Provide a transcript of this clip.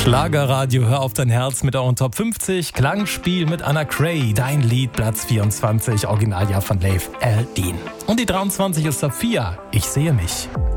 Schlagerradio, hör auf dein Herz mit euren Top 50. Klangspiel mit Anna Cray, dein Lied Platz 24, Originaljahr von Leif L. Dean. Und die 23 ist Sophia, ich sehe mich.